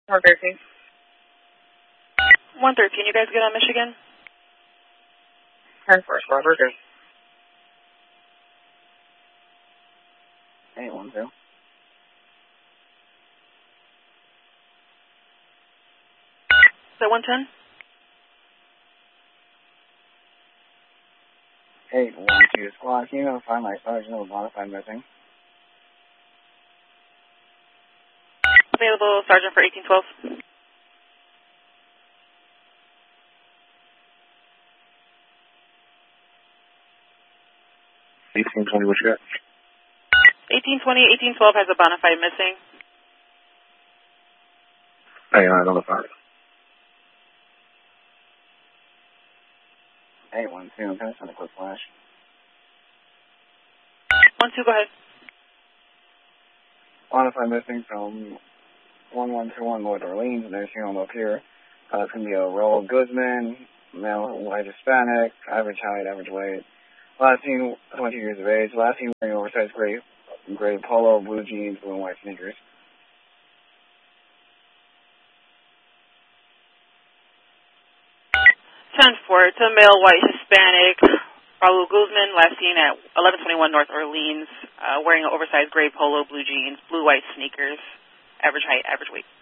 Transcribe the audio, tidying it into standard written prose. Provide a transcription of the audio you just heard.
113. 113, you guys get on Michigan? 10-4, Squawk Workers. 812. Is that 110? 812 Squawk, can you notify my sergeant of a modified missing? Available, Sergeant, for 1812. What you got? 1820, 1812 has a bona fide missing. Hey, I notified. 812, can I send a quick flash? 12, go ahead. Modified missing from 1121 North Orleans, nursing home up here. It's going to be a Raul Guzman, male, white Hispanic, average height, average weight. Last seen 22 years of age. Last seen wearing oversized gray polo, blue jeans, blue and white sneakers. 10-4, it's a male, white, Hispanic, Raul Guzman, last seen at 1121 North Orleans, wearing an oversized gray polo, blue jeans, blue, white sneakers, average height, average weight.